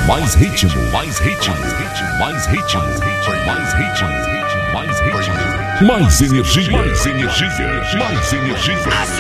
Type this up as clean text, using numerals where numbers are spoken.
mais ritmo, mais ritmo, mais ritmo, mais ritmo, mais ritmo, mais energia, mais energia, mais energia.